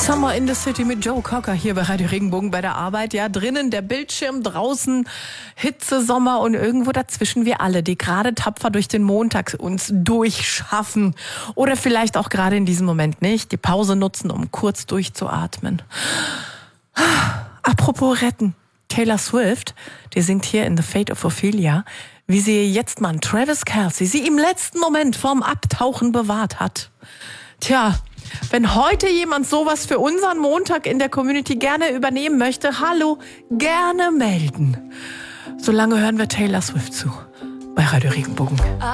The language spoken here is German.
Summer in the City mit Joe Cocker hier bei Radio Regenbogen bei der Arbeit. Ja, drinnen der Bildschirm, draußen Hitze, Sommer und irgendwo dazwischen wir alle, die gerade tapfer durch den Montag uns durchschaffen. Oder vielleicht auch gerade in diesem Moment nicht, die Pause nutzen, um kurz durchzuatmen. Apropos retten. Taylor Swift, die singt hier in The Fate of Ophelia, wie sie jetzt Mann Travis Kelce sie im letzten Moment vorm Abtauchen bewahrt hat. Tja, wenn heute jemand sowas für unseren Montag in der Community gerne übernehmen möchte, hallo, gerne melden. Solange hören wir Taylor Swift zu bei Radio Regenbogen.